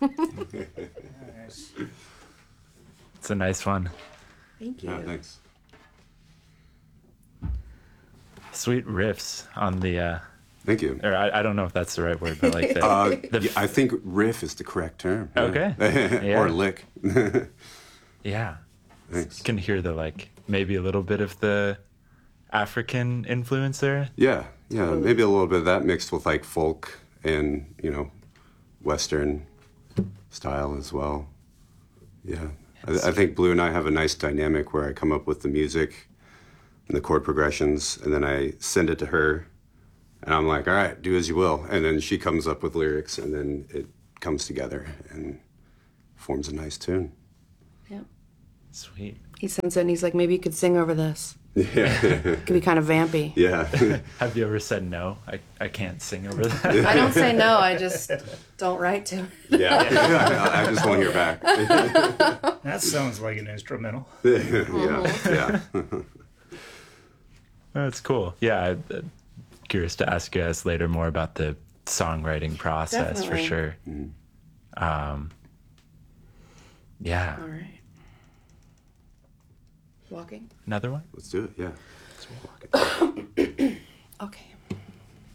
Nice. It's a nice one. Thank you. Yeah, thanks. Sweet riffs on the, Thank you. or I don't know if that's the right word, but like the, Yeah, I think riff is the correct term. Yeah. Okay. Yeah. Or lick. yeah. Thanks. You can hear the, like, maybe a little bit of the African influence there. Yeah, maybe a little bit of that mixed with like folk and, Western style as well. Yeah. I think Blue and I have a nice dynamic where I come up with the music and the chord progressions, and then I send it to her, and I'm like, all right, do as you will. And then she comes up with lyrics, and then it comes together and forms a nice tune. Yeah. Sweet. He sends it and he's like, maybe you could sing over this. Yeah. It could be kind of vampy. Yeah. Have you ever said no? I can't sing over that. I don't say no, I just don't write to it. Yeah. I just won't hear back. That sounds like an instrumental. Yeah. That's cool. Yeah, I'm curious to ask you guys later more about the songwriting process. Definitely. For sure. Yeah. All right. Walking? Another one? Let's do it, yeah. Okay.